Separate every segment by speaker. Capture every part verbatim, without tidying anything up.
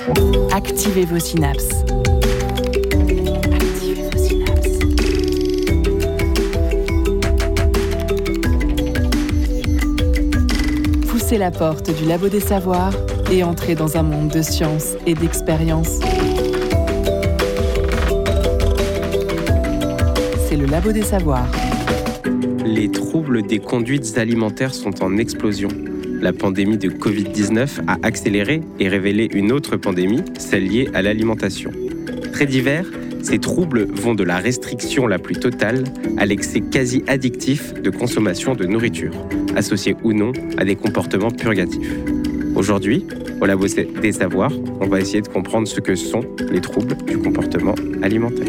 Speaker 1: Activez vos synapses. Activez vos synapses. Poussez la porte du Labo des Savoirs et entrez dans un monde de science et d'expérience. C'est le Labo des Savoirs.
Speaker 2: Les troubles des conduites alimentaires sont en explosion. La pandémie de covid dix-neuf a accéléré et révélé une autre pandémie, celle liée à l'alimentation. Très divers, ces troubles vont de la restriction la plus totale à l'excès quasi addictif de consommation de nourriture, associé ou non à des comportements purgatifs. Aujourd'hui, au Labo des Savoirs, on va essayer de comprendre ce que sont les troubles du comportement alimentaire.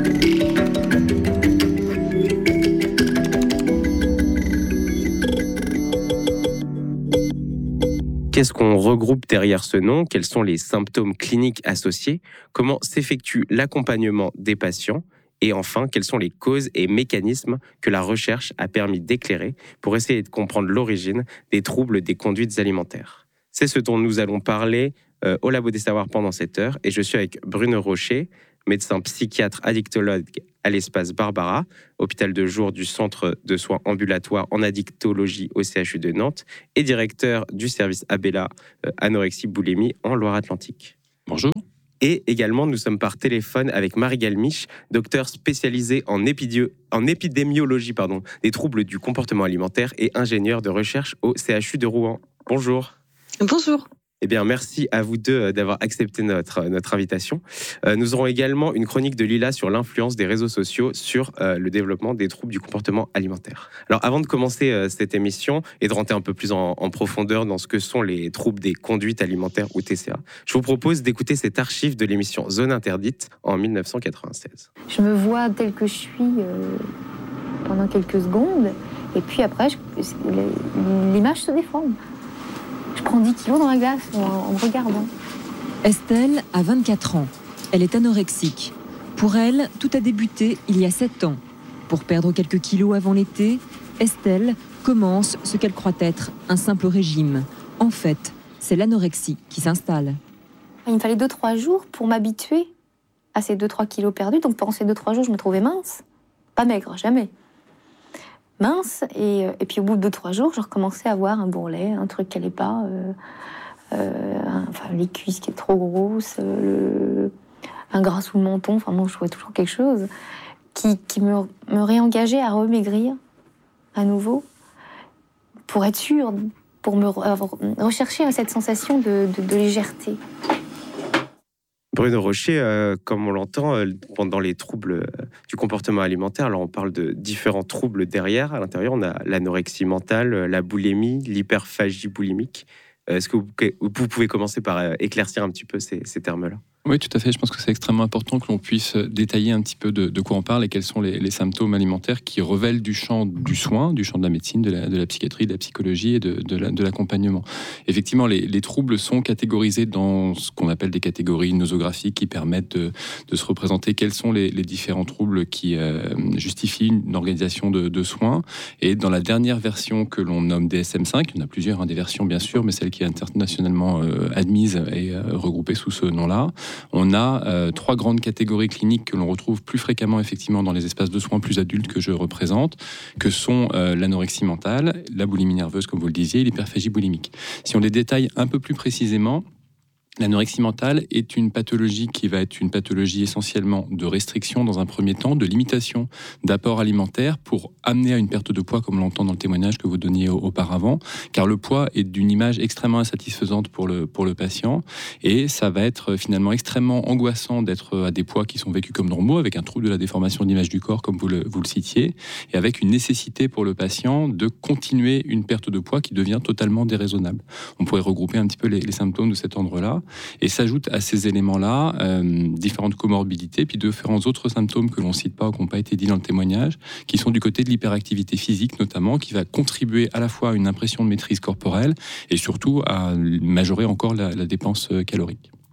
Speaker 2: Qu'est-ce qu'on regroupe derrière ce nom ? Quels sont les symptômes cliniques associés ? Comment s'effectue l'accompagnement des patients ? Et enfin, quelles sont les causes et mécanismes que la recherche a permis d'éclairer pour essayer de comprendre l'origine des troubles des conduites alimentaires ? C'est ce dont nous allons parler euh, au Labo des Savoirs pendant cette heure. Et je suis avec Bruno Rocher, médecin psychiatre addictologue à l'Espace Barbara, hôpital de jour du Centre de soins ambulatoires en addictologie au C H U de Nantes, et directeur du service Abella euh, anorexie-boulimie en Loire-Atlantique.
Speaker 3: Bonjour.
Speaker 2: Et également, nous sommes par téléphone avec Marie Galmiche, docteur spécialisée en, épidio- en épidémiologie pardon, des troubles du comportement alimentaire et ingénieure de recherche au C H U de Rouen. Bonjour.
Speaker 4: Bonjour.
Speaker 2: Eh bien, merci à vous deux d'avoir accepté notre, notre invitation. Euh, nous aurons également une chronique de Lila sur l'influence des réseaux sociaux sur euh, le développement des troubles du comportement alimentaire. Alors, avant de commencer euh, cette émission et de rentrer un peu plus en, en profondeur dans ce que sont les troubles des conduites alimentaires ou T C A, je vous propose d'écouter cette archive de l'émission Zone Interdite en dix-neuf cent quatre-vingt-seize.
Speaker 4: Je me vois telle que je suis euh, pendant quelques secondes, et puis après, je, l'image se déforme. Je prends dix kilos dans la glace en, en me regardant.
Speaker 5: Estelle a vingt-quatre ans. Elle est anorexique. Pour elle, tout a débuté il y a sept ans. Pour perdre quelques kilos avant l'été, Estelle commence ce qu'elle croit être un simple régime. En fait, c'est l'anorexie qui s'installe.
Speaker 4: Il me fallait deux trois jours pour m'habituer à ces deux trois kilos perdus. Donc pendant ces deux trois jours, je me trouvais mince. Pas maigre, jamais. Mince, et, et puis au bout de deux trois jours, je recommençais à avoir un bourrelet, un truc qui n'allait pas, euh, euh, un, enfin les cuisses qui étaient trop grosses, euh, le, un gras sous le menton, enfin moi je trouvais toujours quelque chose qui, qui me, me réengageait à remaigrir à nouveau, pour être sûre, pour me re, rechercher cette sensation de, de, de légèreté.
Speaker 2: Bruno Rocher, euh, comme on l'entend, euh, pendant les troubles euh, du comportement alimentaire, alors on parle de différents troubles derrière. À l'intérieur, on a l'anorexie mentale, la boulimie, l'hyperphagie boulimique. Euh, est-ce que vous, vous pouvez commencer par euh, éclaircir un petit peu ces, ces termes-là ?
Speaker 3: Oui, tout à fait. Je pense que c'est extrêmement important que l'on puisse détailler un petit peu de, de quoi on parle et quels sont les, les symptômes alimentaires qui relèvent du champ du soin, du champ de la médecine, de la, de la psychiatrie, de la psychologie et de, de, la, de l'accompagnement. Effectivement, les, les troubles sont catégorisés dans ce qu'on appelle des catégories nosographiques qui permettent de, de se représenter quels sont les, les différents troubles qui euh, justifient une organisation de, de soins. Et dans la dernière version que l'on nomme D S M cinq, il y en a plusieurs, hein, des versions bien sûr, mais celle qui est internationalement euh, admise et euh, regroupée sous ce nom-là, on a euh, trois grandes catégories cliniques que l'on retrouve plus fréquemment effectivement dans les espaces de soins plus adultes que je représente, que sont euh, l'anorexie mentale, la boulimie nerveuse comme vous le disiez, et l'hyperphagie boulimique. Si on les détaille un peu plus précisément, l'anorexie mentale est une pathologie qui va être une pathologie essentiellement de restriction dans un premier temps, de limitation d'apport alimentaire pour amener à une perte de poids, comme on l'entend dans le témoignage que vous donniez auparavant, car le poids est d'une image extrêmement insatisfaisante pour le, pour le patient, et ça va être finalement extrêmement angoissant d'être à des poids qui sont vécus comme normaux, avec un trouble de la déformation de l'image du corps, comme vous le, vous le citiez, et avec une nécessité pour le patient de continuer une perte de poids qui devient totalement déraisonnable. On pourrait regrouper un petit peu les, les symptômes de cet ordre-là. Et s'ajoutent à ces éléments-là euh, différentes comorbidités, puis différents autres symptômes que l'on ne cite pas ou qui n'ont pas été dit dans le témoignage, qui sont du côté de l'hyperactivité physique notamment, qui va contribuer à la fois à une impression de maîtrise corporelle et surtout à majorer encore la, la dépense calorique.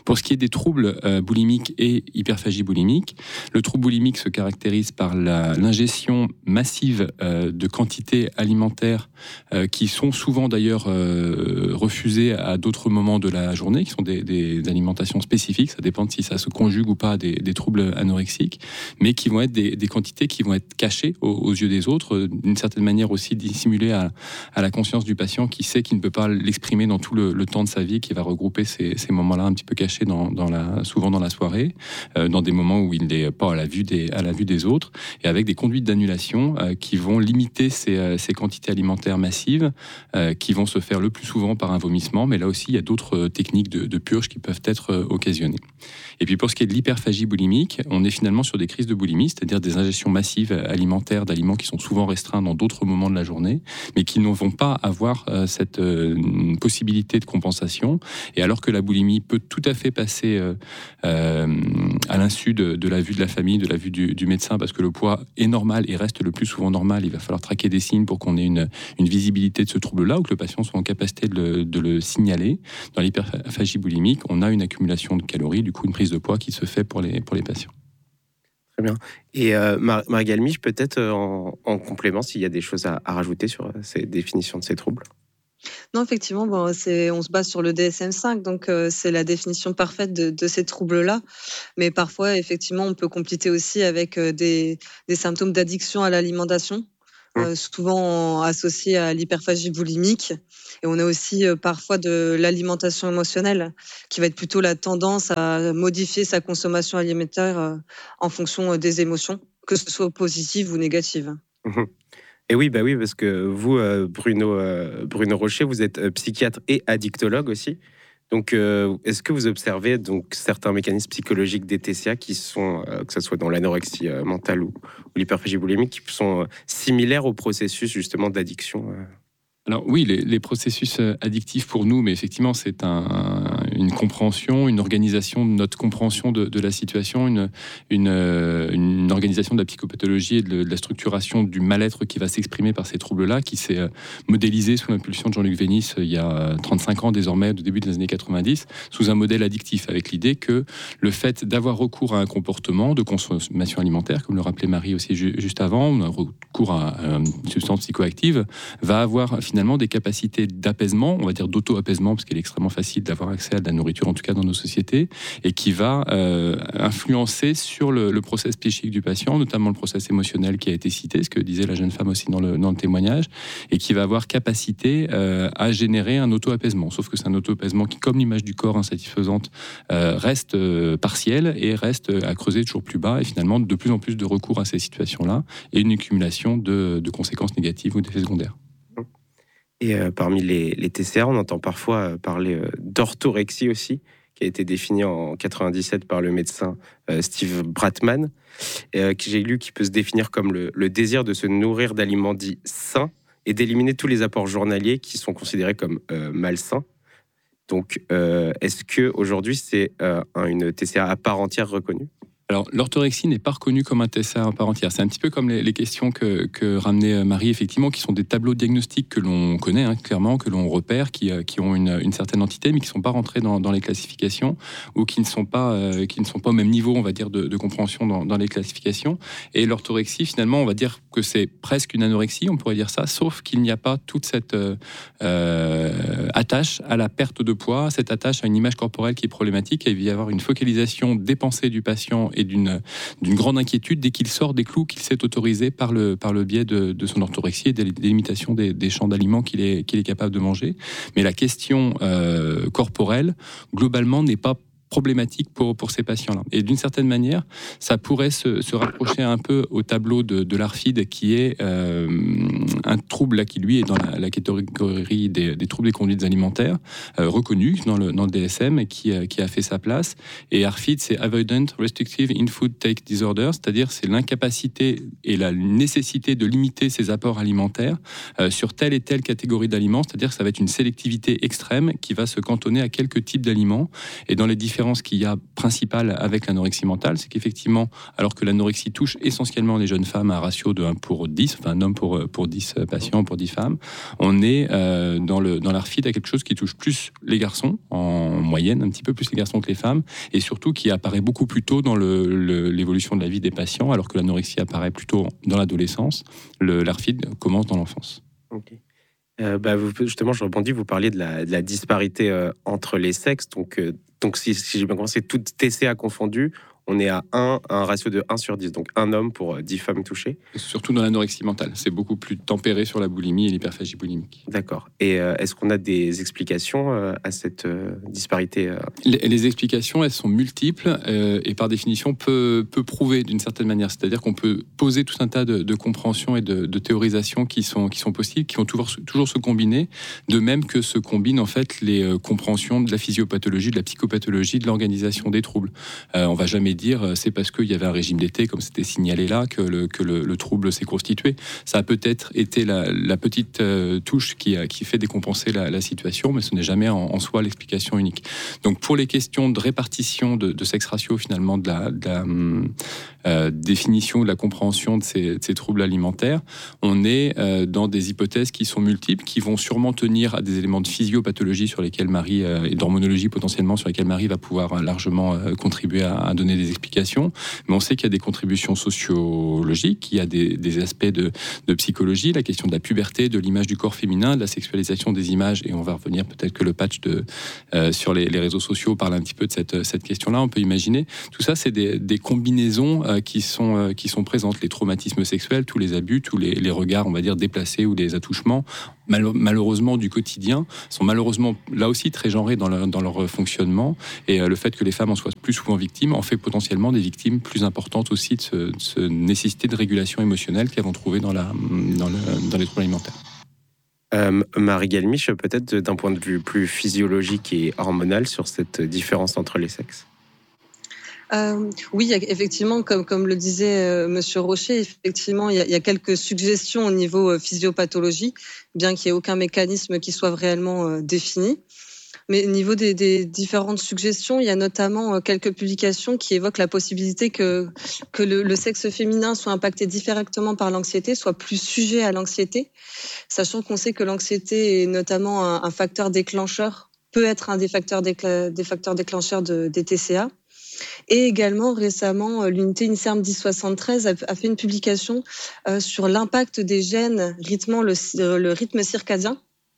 Speaker 3: Pour ce qui est des troubles euh, boulimiques et hyperphagie boulimique, le trouble boulimique se caractérise par la, l'ingestion massive euh, de quantités alimentaires euh, qui sont souvent d'ailleurs euh, refusées à d'autres moments de la journée, qui sont des, des alimentations spécifiques, ça dépend de si ça se conjugue ou pas des, des troubles anorexiques, mais qui vont être des, des quantités qui vont être cachées aux, aux yeux des autres, d'une certaine manière aussi dissimulées à, à la conscience du patient qui sait qu'il ne peut pas l'exprimer dans tout le, le temps de sa vie, qui va regrouper ces, ces moments-là un petit peu cachés dans, dans la, souvent dans la soirée, euh, dans des moments où il n'est pas à la vue des, à la vue des autres, et avec des conduites d'annulation euh, qui vont limiter ces, euh, ces quantités alimentaires massives, euh, qui vont se faire le plus souvent par un vomissement, mais là aussi il y a d'autres euh, techniques de, de purge qui peuvent être euh, occasionnées. Et puis pour ce qui est de l'hyperphagie boulimique, on est finalement sur des crises de boulimie, c'est-à-dire des ingestions massives alimentaires d'aliments qui sont souvent restreints dans d'autres moments de la journée, mais qui ne vont pas avoir euh, cette euh, possibilité de compensation. Et alors que la boulimie peut tout à fait passer euh, euh, à l'insu de, de la vue de la famille, de la vue du, du médecin, parce que le poids est normal et reste le plus souvent normal, il va falloir traquer des signes pour qu'on ait une, une visibilité de ce trouble-là, ou que le patient soit en capacité de le, de le signaler. Dans l'hyperphagie boulimique, on a une accumulation de calories, du coup une prise de poids qui se fait pour les, pour les patients.
Speaker 2: Très bien. Et euh, Mar- Marie-Galmiche, peut-être euh, en, en complément, s'il y a des choses à, à rajouter sur euh, ces définitions de ces troubles.
Speaker 6: Non, effectivement, bon, c'est, on se base sur le D S M cinq, donc euh, c'est la définition parfaite de, de ces troubles-là. Mais parfois, effectivement, on peut compléter aussi avec euh, des, des symptômes d'addiction à l'alimentation, euh, souvent associés à l'hyperphagie boulimique. Et on a aussi euh, parfois de l'alimentation émotionnelle, qui va être plutôt la tendance à modifier sa consommation alimentaire euh, en fonction euh, des émotions, que ce soit positives ou négatives.
Speaker 2: Mmh. Et oui, bah oui, parce que vous, euh, Bruno, euh, Bruno Rocher, vous êtes euh, psychiatre et addictologue aussi. Donc, euh, est-ce que vous observez donc certains mécanismes psychologiques des T C A qui sont, euh, que ce soit dans l'anorexie euh, mentale ou, ou l'hyperphagie boulimique, qui sont euh, similaires au processus justement d'addiction euh...
Speaker 3: Alors oui, les, les processus addictifs pour nous, mais effectivement c'est un, une compréhension, une organisation de notre compréhension de, de la situation, une, une, une organisation de la psychopathologie et de, de la structuration du mal-être qui va s'exprimer par ces troubles-là, qui s'est modélisé sous l'impulsion de Jean-Luc Vénis il y a trente-cinq ans désormais, au début des années quatre-vingt-dix, sous un modèle addictif, avec l'idée que le fait d'avoir recours à un comportement de consommation alimentaire, comme le rappelait Marie aussi ju- juste avant, on a recours à, à une substance psychoactive, va avoir finalement des capacités d'apaisement, on va dire d'auto-apaisement, parce qu'il est extrêmement facile d'avoir accès à de la nourriture, en tout cas dans nos sociétés, et qui va euh, influencer sur le, le process psychique du patient, notamment le process émotionnel qui a été cité, ce que disait la jeune femme aussi dans le, dans le témoignage, et qui va avoir capacité euh, à générer un auto-apaisement. Sauf que c'est un auto-apaisement qui, comme l'image du corps insatisfaisante, euh, reste euh, partiel et reste à creuser toujours plus bas, et finalement de plus en plus de recours à ces situations-là, et une accumulation de, de conséquences négatives ou d'effets secondaires.
Speaker 2: Et euh, parmi les, les T C A, on entend parfois euh, parler euh, d'orthorexie aussi, qui a été définie en quatre-vingt-dix-sept par le médecin euh, Steve Bratman, euh, que j'ai lu, qui peut se définir comme le, le désir de se nourrir d'aliments dits sains et d'éliminer tous les apports journaliers qui sont considérés comme euh, malsains. Donc, euh, est-ce qu'aujourd'hui, c'est euh, une T C A à part entière reconnue ?
Speaker 3: Alors, l'orthorexie n'est pas reconnue comme un T C A à part entière. C'est un petit peu comme les, les questions que, que ramenait Marie, effectivement, qui sont des tableaux diagnostiques que l'on connaît, hein, clairement, que l'on repère, qui, qui ont une, une certaine entité, mais qui ne sont pas rentrés dans, dans les classifications, ou qui ne sont pas, euh, qui ne sont pas au même niveau, on va dire, de, de compréhension dans, dans les classifications. Et l'orthorexie, finalement, on va dire que c'est presque une anorexie, on pourrait dire ça, sauf qu'il n'y a pas toute cette euh, euh, attache à la perte de poids, cette attache à une image corporelle qui est problématique, et il va y avoir une focalisation des pensées du patient et d'une, d'une grande inquiétude dès qu'il sort des clous qu'il s'est autorisé par le, par le biais de, de son orthorexie et des, des limitations des, des champs d'aliments qu'il est, qu'il est capable de manger. Mais la question euh, corporelle, globalement, n'est pas problématique pour, pour ces patients-là. Et d'une certaine manière, ça pourrait se, se rapprocher un peu au tableau de, de l'A R F I D, qui est euh, un trouble là, qui, lui, est dans la, la catégorie des, des troubles des conduites alimentaires, euh, reconnu dans le, dans le D S M, et qui, euh, qui a fait sa place. Et A R F I D, c'est Avoidant Restrictive In-Food Take Disorder, c'est-à-dire c'est l'incapacité et la nécessité de limiter ses apports alimentaires euh, sur telle et telle catégorie d'aliments, c'est-à-dire que ça va être une sélectivité extrême qui va se cantonner à quelques types d'aliments, et dans les différents différence qu'il y a principale avec l'anorexie mentale, c'est qu'effectivement, alors que l'anorexie touche essentiellement les jeunes femmes à un ratio de un pour dix, enfin un homme pour, pour dix patients, pour dix femmes, on est euh, dans, le, dans l'A R F I D à quelque chose qui touche plus les garçons, en moyenne, un petit peu plus les garçons que les femmes, et surtout qui apparaît beaucoup plus tôt dans le, le, l'évolution de la vie des patients, alors que l'anorexie apparaît plutôt dans l'adolescence. Le, l'A R F I D commence dans l'enfance.
Speaker 2: Ok. Euh, bah, vous, justement, je rebondis, vous parliez de la, de la disparité euh, entre les sexes. Donc, euh, donc si, si j'ai bien compris, c'est tout T C A confondu. On est à un, un ratio de un sur dix, donc un homme pour dix femmes touchées.
Speaker 3: Surtout dans l'anorexie mentale, c'est beaucoup plus tempéré sur la boulimie et l'hyperphagie boulimique.
Speaker 2: D'accord. Et euh, est-ce qu'on a des explications euh, à cette euh, disparité euh...
Speaker 3: les, les explications, elles sont multiples euh, et par définition peu, peu prouvées d'une certaine manière. C'est-à-dire qu'on peut poser tout un tas de, de compréhensions et de, de théorisations qui sont, qui sont possibles, qui vont toujours, toujours se combiner, de même que se combinent en fait les euh, compréhensions de la physiopathologie, de la psychopathologie, de l'organisation des troubles. Euh, on va jamais dire c'est parce qu'il y avait un régime d'été, comme c'était signalé là, que le, que le, le trouble s'est constitué. Ça a peut-être été la, la petite euh, touche qui, a, qui fait décompenser la, la situation, mais ce n'est jamais en, en soi l'explication unique. Donc pour les questions de répartition de, de sexe ratio, finalement, de la, de la euh, définition, de la compréhension de ces, de ces troubles alimentaires, on est euh, dans des hypothèses qui sont multiples, qui vont sûrement tenir à des éléments de physiopathologie sur lesquels Marie, euh, et d'hormonologie potentiellement, sur lesquels Marie va pouvoir largement euh, contribuer à, à donner des explications, mais on sait qu'il y a des contributions sociologiques, il y a des, des aspects de, de psychologie, la question de la puberté, de l'image du corps féminin, de la sexualisation des images, et on va revenir peut-être que le patch de, euh, sur les, les réseaux sociaux parle un petit peu de cette, cette question-là, on peut imaginer. Tout ça, c'est des, des combinaisons euh, qui, sont, euh, qui sont présentes, les traumatismes sexuels, tous les abus, tous les, les regards, on va dire, déplacés ou des attouchements, mal, malheureusement du quotidien, sont malheureusement là aussi très genrés dans leur, dans leur fonctionnement, et euh, le fait que les femmes en soient plus souvent victimes en fait potentiellement des victimes plus importantes aussi de ce, de ce nécessité de régulation émotionnelle qu'elles vont trouver dans, la, dans, le, dans les troubles alimentaires.
Speaker 2: Euh, Marie Galmiche, peut-être d'un point de vue plus physiologique et hormonal sur cette différence entre les sexes.
Speaker 6: Euh, oui, effectivement, comme, comme le disait euh, Monsieur Rocher, effectivement, il y, a, il y a quelques suggestions au niveau euh, physiopathologie, bien qu'il n'y ait aucun mécanisme qui soit réellement euh, défini. Mais au niveau des, des différentes suggestions, il y a notamment quelques publications qui évoquent la possibilité que, que le, le sexe féminin soit impacté directement par l'anxiété, soit plus sujet à l'anxiété, sachant qu'on sait que l'anxiété est notamment un, un facteur déclencheur, peut être un des facteurs, décla, des facteurs déclencheurs de, des T C A. Et également, récemment, l'unité INSERM dix soixante-treize a, a fait une publication euh, sur l'impact des gènes rythmant le, le rythme circadien.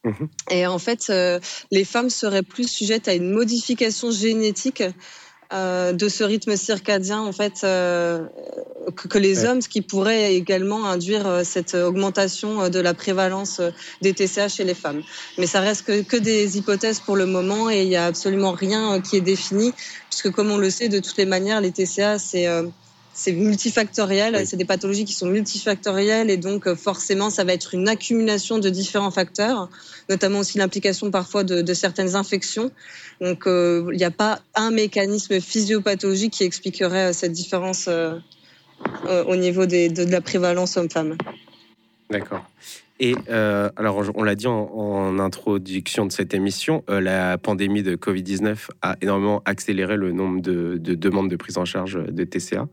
Speaker 6: Et en fait, euh, les femmes seraient plus sujettes à une modification génétique euh, de ce rythme circadien, en fait, euh, que, que les hommes, ce qui pourrait également induire cette augmentation de la prévalence des T C A chez les femmes. Mais ça reste que, que des hypothèses pour le moment, et il n'y a absolument rien qui est défini, puisque comme on le sait, de toutes les manières, les T C A, c'est... Euh, C'est multifactoriel, oui. C'est des pathologies qui sont multifactorielles, et donc forcément ça va être une accumulation de différents facteurs, notamment aussi l'implication parfois de, de certaines infections. Donc euh, il n'y a pas un mécanisme physiopathologique qui expliquerait cette différence euh, euh, au niveau des, de, de la prévalence homme-femme.
Speaker 2: D'accord. Et euh, alors, on l'a dit en, en introduction de cette émission, euh, la pandémie de covid dix-neuf a énormément accéléré le nombre de, de demandes de prise en charge de T C A.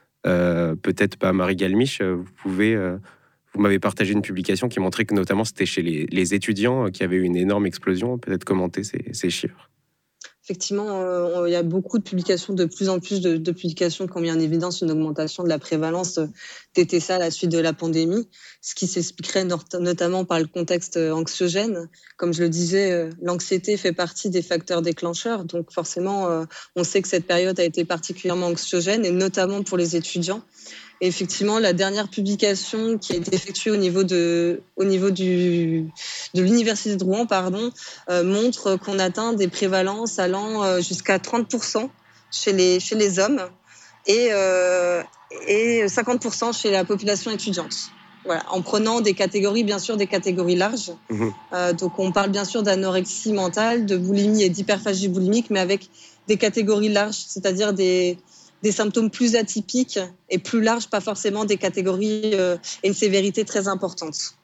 Speaker 2: Euh, peut-être pas Marie Galmiche, vous pouvez, euh, vous m'avez partagé une publication qui montrait que notamment c'était chez les, les étudiants qui avait eu une énorme explosion. Peut-être commenter ces, ces chiffres.
Speaker 6: Effectivement, euh, il y a beaucoup de publications, de plus en plus de, de publications qui ont mis en évidence une augmentation de la prévalence des T C A à la suite de la pandémie, ce qui s'expliquerait not- notamment par le contexte anxiogène. Comme je le disais, euh, l'anxiété fait partie des facteurs déclencheurs, donc forcément, euh, on sait que cette période a été particulièrement anxiogène, et notamment pour les étudiants. Et effectivement, la dernière publication qui a été effectuée au niveau de, au niveau du, de l'université de Rouen, pardon, euh, montre qu'on atteint des prévalences allant euh, jusqu'à trente pour cent chez les, chez les hommes et, euh, et cinquante pour cent chez la population étudiante. Voilà, en prenant des catégories, bien sûr, des catégories larges. Mmh. Euh, donc, on parle bien sûr d'anorexie mentale, de boulimie et d'hyperphagie boulimique, mais avec des catégories larges, c'est-à-dire des des symptômes plus atypiques et plus larges, pas forcément des catégories euh, et une sévérité très importante.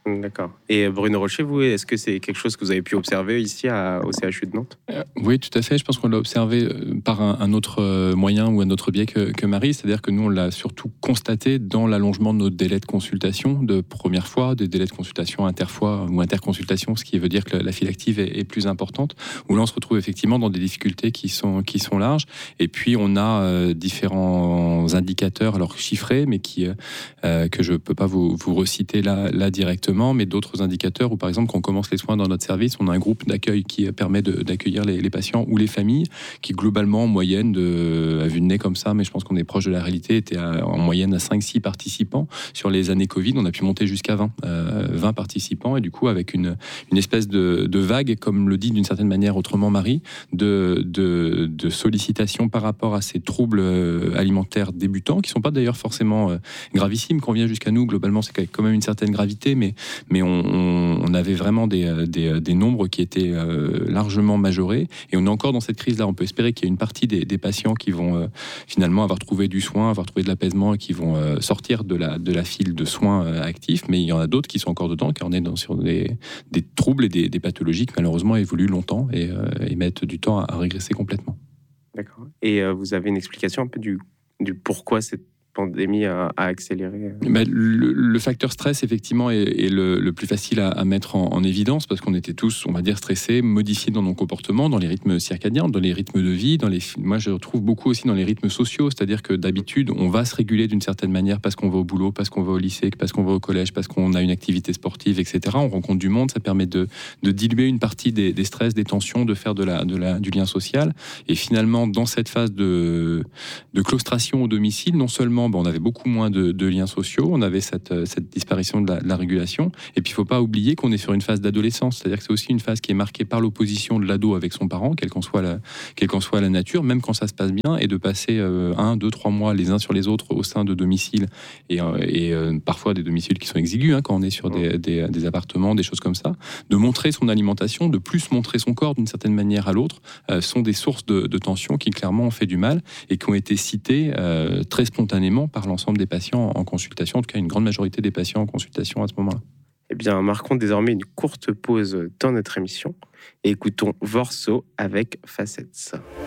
Speaker 2: D'accord. Et Bruno Rocher, vous, est-ce que c'est quelque chose que vous avez pu observer ici à, au C H U de Nantes ?
Speaker 3: euh, Oui, tout à fait. Je pense qu'on l'a observé par un, un autre moyen ou un autre biais que, que Marie. C'est-à-dire que nous, on l'a surtout constaté dans l'allongement de nos délais de consultation de première fois, des délais de consultation interfois ou interconsultation, ce qui veut dire que la file active est, est plus importante, où là, on se retrouve effectivement dans des difficultés qui sont, qui sont larges. Et puis, on a euh, différents indicateurs, alors chiffrés, mais qui, euh, que je ne peux pas vous, vous reciter là, là directement, mais d'autres indicateurs où, par exemple, quand on commence les soins dans notre service, on a un groupe d'accueil qui permet de, d'accueillir les, les patients ou les familles, qui globalement, en moyenne, de, à vue de nez comme ça, mais je pense qu'on est proche de la réalité, était à, en moyenne à cinq six participants. Sur les années Covid, on a pu monter jusqu'à vingt, euh, vingt participants, et du coup, avec une, une espèce de, de vague, comme le dit d'une certaine manière autrement Marie, de, de, de sollicitations par rapport à ces troubles alimentaires débutants, qui ne sont pas d'ailleurs forcément euh, gravissimes. Quand on vient jusqu'à nous, globalement, c'est quand même une certaine gravité, mais mais on, on avait vraiment des, des, des nombres qui étaient euh, largement majorés, et on est encore dans cette crise-là. On peut espérer qu'il y a une partie des, des patients qui vont euh, finalement avoir trouvé du soin, avoir trouvé de l'apaisement, et qui vont euh, sortir de la, de la file de soins euh, actifs, mais il y en a d'autres qui sont encore dedans, car on est dans, sur des, des troubles et des, des pathologies qui malheureusement évoluent longtemps et, euh, et mettent du temps à, à régresser complètement.
Speaker 2: D'accord. Et euh, vous avez une explication un peu du, du pourquoi cette pandémie a, a accéléré?
Speaker 3: Bah, le, le facteur stress, effectivement, est, est le, le plus facile à, à mettre en, en évidence, parce qu'on était tous, on va dire, stressés, modifiés dans nos comportements, dans les rythmes circadiens, dans les rythmes de vie. Dans les, moi, je retrouve beaucoup aussi dans les rythmes sociaux, c'est-à-dire que d'habitude, on va se réguler d'une certaine manière parce qu'on va au boulot, parce qu'on va au lycée, parce qu'on va au collège, parce qu'on a une activité sportive, et cetera. On rencontre du monde, ça permet de, de diluer une partie des, des stress, des tensions, de faire de la, de la, du lien social. Et finalement, dans cette phase de, de claustration au domicile, non seulement ben, on avait beaucoup moins de, de liens sociaux, on avait cette, cette disparition de la, de la régulation, et puis il ne faut pas oublier qu'on est sur une phase d'adolescence, c'est-à-dire que c'est aussi une phase qui est marquée par l'opposition de l'ado avec son parent, quelle qu'en soit la, quelle qu'en soit la nature, même quand ça se passe bien, et de passer euh, un, deux, trois mois les uns sur les autres au sein de domiciles, et, euh, et euh, parfois des domiciles qui sont exigus, hein, quand on est sur des, des, des appartements, des choses comme ça, de montrer son alimentation, de plus montrer son corps d'une certaine manière à l'autre, euh, sont des sources de, de tension qui clairement ont fait du mal, et qui ont été citées euh, très spontanément par l'ensemble des patients en consultation, en tout cas une grande majorité des patients en consultation à ce moment-là.
Speaker 2: Eh bien, marquons désormais une courte pause dans notre émission et écoutons Vorso avec Facets.